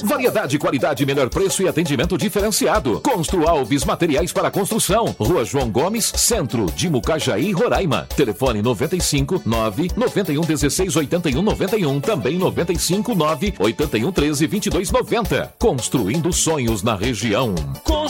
Variedade, qualidade, melhor preço e atendimento diferenciado. Constru Alves Materiais para Construção. Rua João Gomes, Centro de Mucajaí, Roraima. Telefone 95 9 91 16 81 91. Também 95 9 81 13 22 90. Construindo sonhos na região.